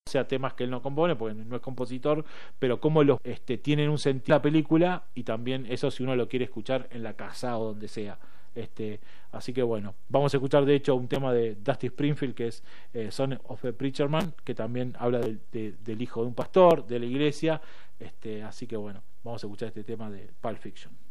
sea temas que él no compone porque no es compositor, pero cómo los tienen un sentido la película, y también eso si uno lo quiere escuchar en la casa o donde sea. Así que bueno, vamos a escuchar de hecho un tema de Dusty Springfield que es Son of a Preacher Man, que también habla del hijo de un pastor, de la iglesia. Así que bueno, vamos a escuchar este tema de Pulp Fiction.